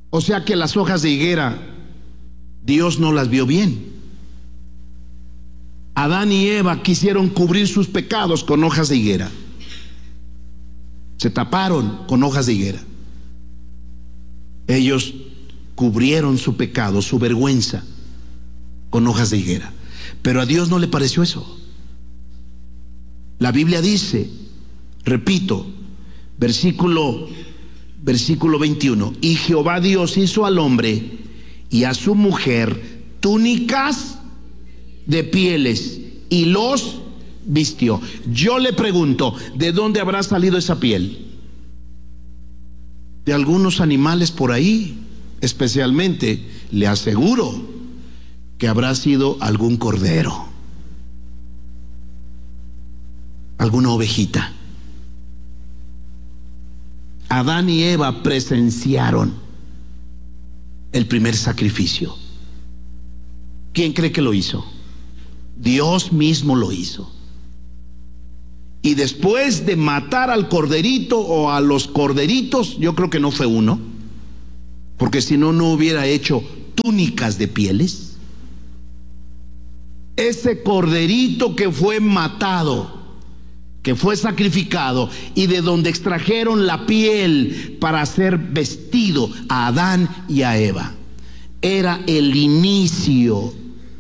O sea que las hojas de higuera, Dios no las vio bien. Adán y Eva quisieron cubrir sus pecados con hojas de higuera. Se taparon con hojas de higuera. Ellos cubrieron su pecado, su vergüenza, con hojas de higuera. Pero a Dios no le pareció eso. La Biblia dice, repito, versículo 21, y Jehová Dios hizo al hombre y a su mujer túnicas de pieles y los vistió. Yo le pregunto, ¿de dónde habrá salido esa piel? De algunos animales por ahí, especialmente, le aseguro que habrá sido algún cordero, alguna ovejita. Adán y Eva presenciaron el primer sacrificio. ¿Quién cree que lo hizo? Dios mismo lo hizo. Y después de matar al corderito o a los corderitos, yo creo que no fue uno, porque si no, no hubiera hecho túnicas de pieles. Ese corderito que fue matado, que fue sacrificado y de donde extrajeron la piel para hacer vestido a Adán y a Eva, era el inicio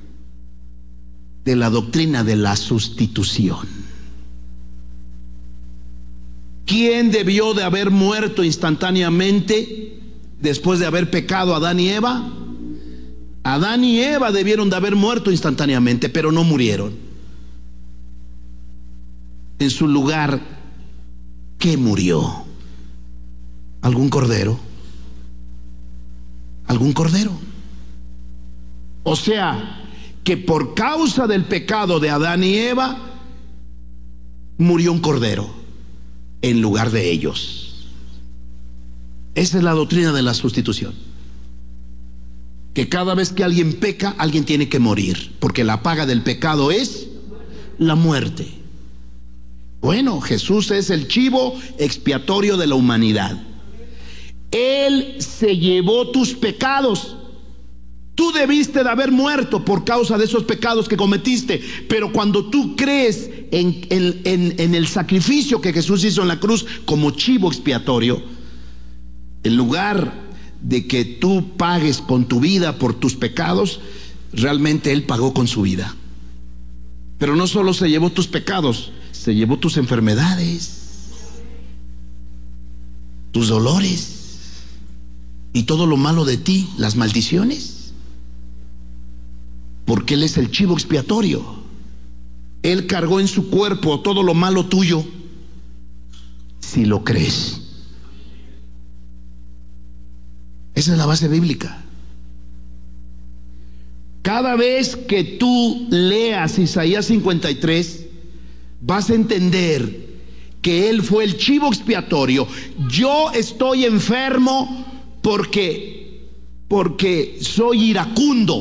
de la doctrina de la sustitución. ¿Quién debió de haber muerto instantáneamente después de haber pecado Adán y Eva? Adán y Eva debieron de haber muerto instantáneamente, pero no murieron. En su lugar, ¿qué murió? ¿Algún cordero? ¿Algún cordero? O sea, que por causa del pecado de Adán y Eva, murió un cordero en lugar de ellos. Esa es la doctrina de la sustitución. Que cada vez que alguien peca, alguien tiene que morir, porque la paga del pecado es la muerte. Bueno, Jesús es el chivo expiatorio de la humanidad. Él se llevó tus pecados. Tú debiste de haber muerto por causa de esos pecados que cometiste, pero cuando tú crees en el sacrificio que Jesús hizo en la cruz como chivo expiatorio, en lugar de que tú pagues con tu vida por tus pecados, realmente Él pagó con su vida. Pero no solo se llevó tus pecados, se llevó tus enfermedades, tus dolores y todo lo malo de ti, las maldiciones. Porque Él es el chivo expiatorio. Él cargó en su cuerpo todo lo malo tuyo, si lo crees. Esa es la base bíblica. Cada vez que tú leas Isaías 53, vas a entender que Él fue el chivo expiatorio. Yo estoy enfermo porque soy iracundo,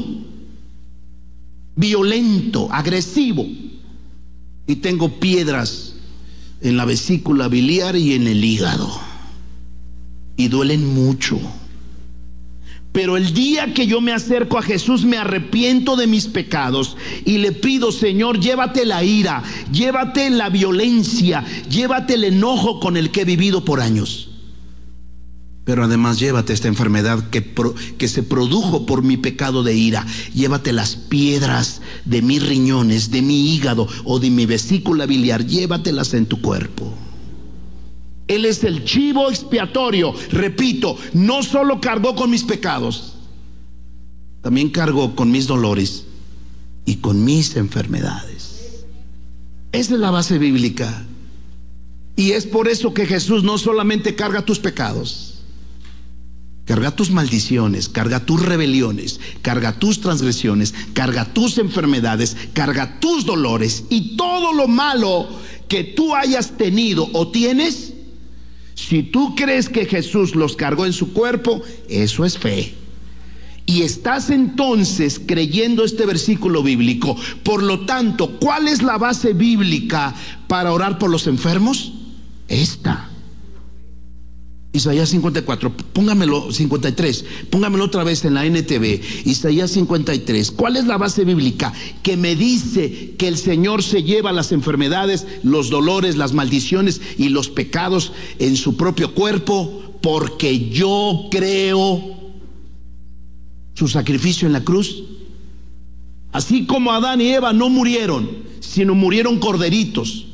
violento, agresivo, y tengo piedras en la vesícula biliar y en el hígado, y duelen mucho. Pero el día que yo me acerco a Jesús, me arrepiento de mis pecados y le pido: Señor, llévate la ira, llévate la violencia, llévate el enojo con el que he vivido por años, pero además llévate esta enfermedad que se produjo por mi pecado de ira. Llévate las piedras de mis riñones, de mi hígado o de mi vesícula biliar, llévatelas en tu cuerpo. Él es el chivo expiatorio. Repito, no solo cargó con mis pecados, también cargó con mis dolores y con mis enfermedades. Esa es la base bíblica. Y es por eso que Jesús no solamente carga tus pecados, carga tus maldiciones, carga tus rebeliones, carga tus transgresiones, carga tus enfermedades, carga tus dolores y todo lo malo que tú hayas tenido o tienes. Si tú crees que Jesús los cargó en su cuerpo, eso es fe. Y estás entonces creyendo este versículo bíblico. Por lo tanto, ¿cuál es la base bíblica para orar por los enfermos? Esta. Isaías 54, póngamelo, 53, póngamelo otra vez en la NTV, Isaías 53. ¿Cuál es la base bíblica? Que me dice que el Señor se lleva las enfermedades, los dolores, las maldiciones y los pecados en su propio cuerpo, porque yo creo su sacrificio en la cruz. Así como Adán y Eva no murieron, sino murieron corderitos.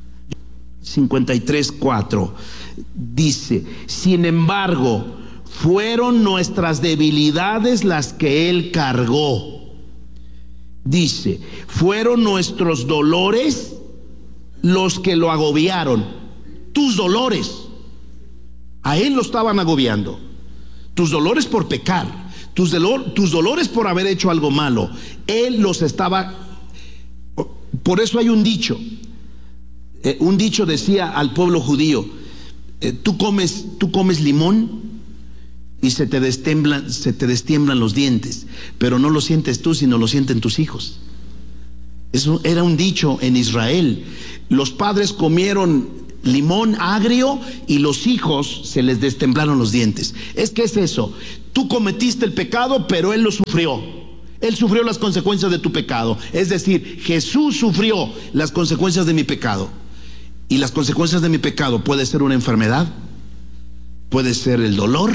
53:4 dice: sin embargo, fueron nuestras debilidades las que Él cargó. Dice: fueron nuestros dolores los que lo agobiaron. Tus dolores, a Él lo estaban agobiando. Tus dolores por pecar, tus dolores por haber hecho algo malo, Él los estaba. Por eso hay un dicho. Un dicho decía al pueblo judío: tú comes limón y se te destiemblan los dientes, pero no lo sientes tú, sino lo sienten tus hijos. Eso era un dicho en Israel. Los padres comieron limón agrio y los hijos se les destemblaron los dientes. ¿Qué es eso? Tú cometiste el pecado, pero Él lo sufrió. Él sufrió las consecuencias de tu pecado. Es decir, Jesús sufrió las consecuencias de mi pecado. Y las consecuencias de mi pecado puede ser una enfermedad, puede ser el dolor,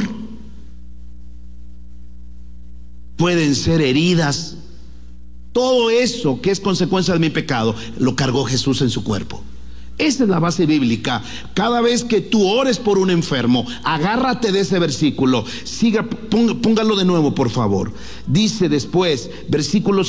pueden ser heridas. Todo eso que es consecuencia de mi pecado lo cargó Jesús en su cuerpo. Esa es la base bíblica. Cada vez que tú ores por un enfermo, agárrate de ese versículo. Póngalo de nuevo, por favor. Dice después, versículo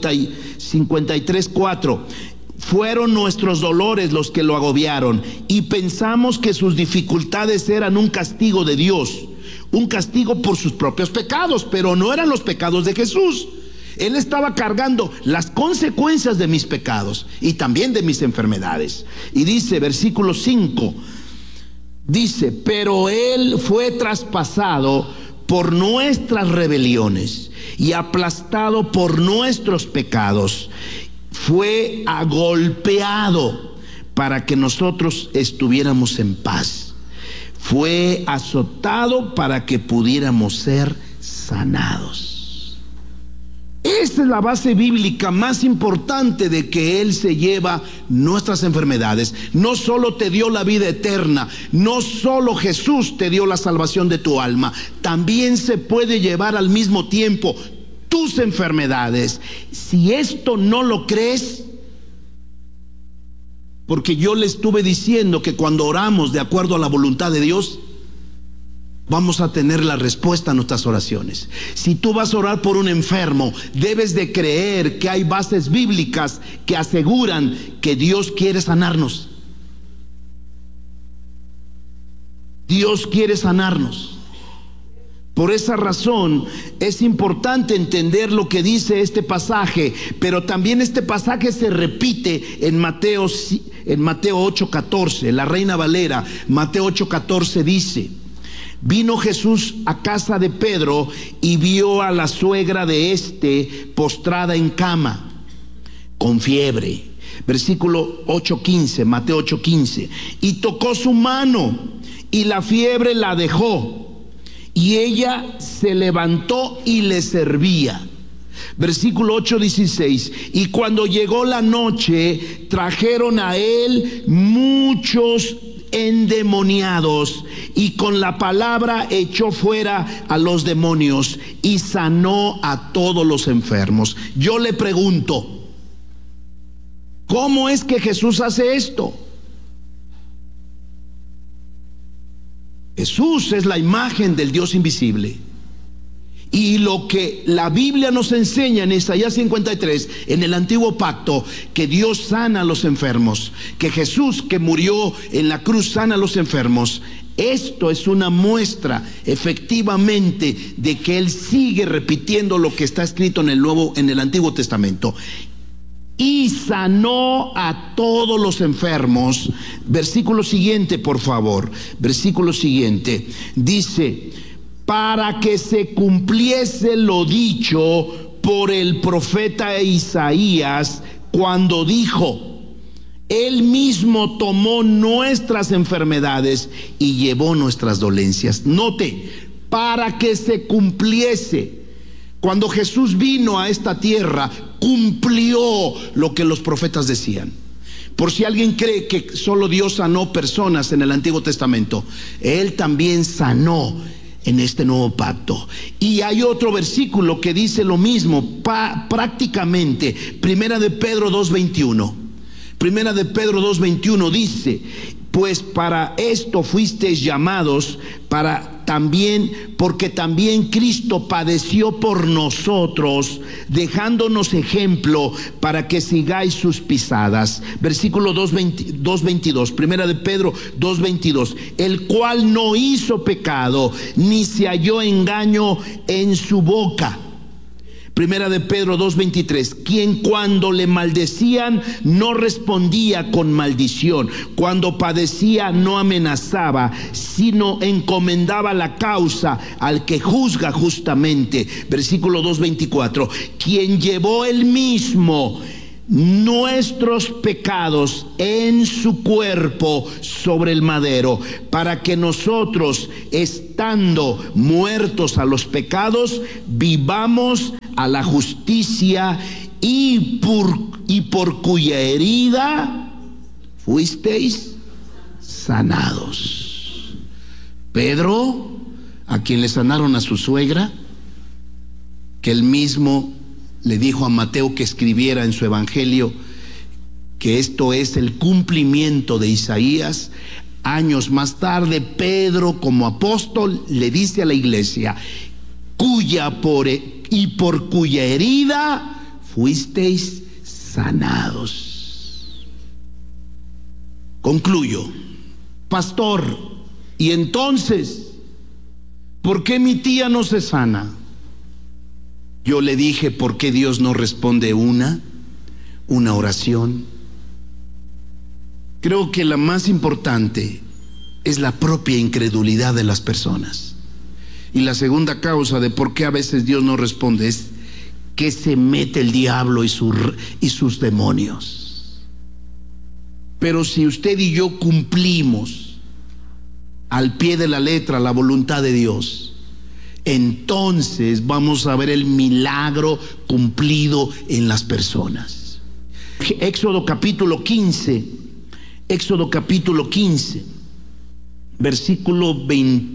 53:4: fueron nuestros dolores los que lo agobiaron, y pensamos que sus dificultades eran un castigo de Dios, un castigo por sus propios pecados, pero no eran los pecados de Jesús. Él estaba cargando las consecuencias de mis pecados y también de mis enfermedades. Y dice, versículo 5, dice: pero Él fue traspasado por nuestras rebeliones y aplastado por nuestros pecados. Fue agolpeado para que nosotros estuviéramos en paz. Fue azotado para que pudiéramos ser sanados. Esta es la base bíblica más importante de que Él se lleva nuestras enfermedades. No solo te dio la vida eterna, no solo Jesús te dio la salvación de tu alma, también se puede llevar al mismo tiempo tus enfermedades. Si esto no lo crees, porque yo le estuve diciendo que cuando oramos de acuerdo a la voluntad de Dios, vamos a tener la respuesta a nuestras oraciones. Si tú vas a orar por un enfermo, debes de creer que hay bases bíblicas que aseguran que Dios quiere sanarnos. Dios quiere sanarnos. Por esa razón es importante entender lo que dice este pasaje, pero también este pasaje se repite en Mateo 8:14, la Reina Valera. Mateo 8:14 dice: vino Jesús a casa de Pedro y vio a la suegra de éste postrada en cama, con fiebre. Versículo 8:15, Mateo 8:15. Y tocó su mano y la fiebre la dejó. Y ella se levantó y le servía. Versículo 8:16. Y cuando llegó la noche, trajeron a él muchos endemoniados, y con la palabra echó fuera a los demonios y sanó a todos los enfermos. Yo le pregunto, ¿cómo es que Jesús hace esto? Jesús es la imagen del Dios invisible. Y lo que la Biblia nos enseña en Isaías 53, en el antiguo pacto, que Dios sana a los enfermos, que Jesús que murió en la cruz sana a los enfermos. Esto es una muestra efectivamente de que Él sigue repitiendo lo que está escrito en el Antiguo Testamento. Y sanó a todos los enfermos. Versículo siguiente, por favor. Versículo siguiente. Dice: para que se cumpliese lo dicho por el profeta Isaías, cuando dijo: Él mismo tomó nuestras enfermedades y llevó nuestras dolencias. Note, para que se cumpliese. Cuando Jesús vino a esta tierra, cumplió lo que los profetas decían. Por si alguien cree que solo Dios sanó personas en el Antiguo Testamento, Él también sanó en este nuevo pacto. Y hay otro versículo que dice lo mismo, prácticamente. Primera de Pedro 2:21. Primera de Pedro 2:21 dice: pues para esto fuisteis llamados, porque también Cristo padeció por nosotros, dejándonos ejemplo para que sigáis sus pisadas. Versículo 2:22, Primera de Pedro 2:22, el cual no hizo pecado, ni se halló engaño en su boca. Primera de Pedro 2:23, quien cuando le maldecían no respondía con maldición, cuando padecía no amenazaba, sino encomendaba la causa al que juzga justamente. Versículo 2:24, quien llevó él mismo nuestros pecados en su cuerpo sobre el madero, para que nosotros, estando muertos a los pecados, vivamos a la justicia, y por cuya herida fuisteis sanados. Pedro, a quien le sanaron a su suegra, que él mismo le dijo a Mateo que escribiera en su evangelio que esto es el cumplimiento de Isaías. Años más tarde, Pedro, como apóstol, le dice a la iglesia: por cuya herida fuisteis sanados. Concluyo. Pastor, ¿y entonces por qué mi tía no se sana? Yo le dije: ¿por qué Dios no responde una oración? Creo que la más importante es la propia incredulidad de las personas. Y la segunda causa de por qué a veces Dios no responde es que se mete el diablo y sus demonios. Pero si usted y yo cumplimos al pie de la letra la voluntad de Dios, entonces vamos a ver el milagro cumplido en las personas. Éxodo capítulo 15, versículo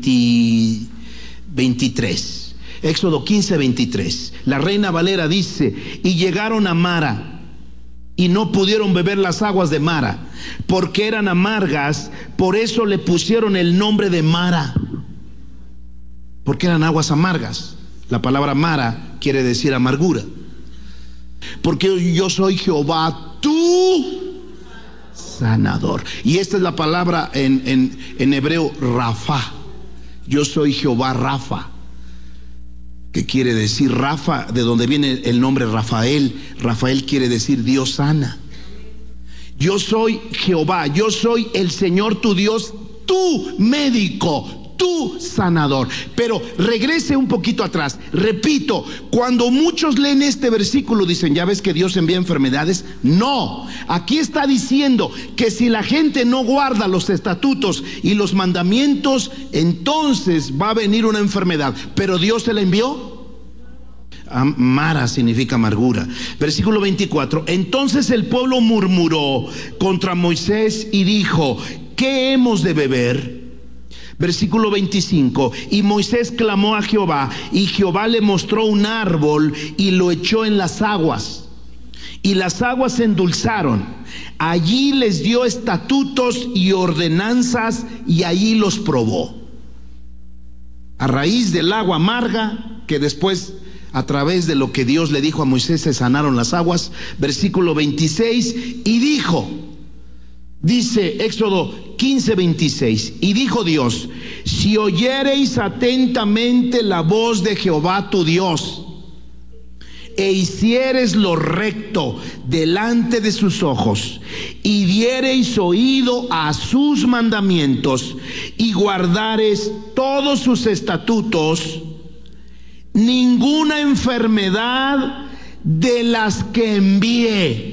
23. Éxodo 15, 23. La Reina Valera dice: y llegaron a Mara, y no pudieron beber las aguas de Mara, porque eran amargas, por eso le pusieron el nombre de Mara, porque eran aguas amargas. La palabra Mara quiere decir amargura. Porque yo soy Jehová tu sanador. Y esta es la palabra en hebreo Rafa. Yo soy Jehová Rafa, que quiere decir Rafa, de donde viene el nombre Rafael. Rafael quiere decir Dios sana. Yo soy Jehová, yo soy el Señor tu Dios, tu médico, tu sanador. Pero regrese un poquito atrás. Repito, cuando muchos leen este versículo dicen: ¿ya ves que Dios envía enfermedades? No, aquí está diciendo que si la gente no guarda los estatutos y los mandamientos, entonces va a venir una enfermedad. ¿Pero Dios se la envió? Mara significa amargura. Versículo 24. Entonces el pueblo murmuró contra Moisés y dijo: ¿qué hemos de beber? Versículo 25. Y Moisés clamó a Jehová, y Jehová le mostró un árbol y lo echó en las aguas, y las aguas se endulzaron. Allí les dio estatutos y ordenanzas, y allí los probó. A raíz del agua amarga, que después, a través de lo que Dios le dijo a Moisés, se sanaron las aguas. Versículo 26. Y dice Éxodo 15, 26, y dijo Dios: si oyereis atentamente la voz de Jehová tu Dios, e hiciereis lo recto delante de sus ojos, y diereis oído a sus mandamientos, y guardareis todos sus estatutos, ninguna enfermedad de las que envié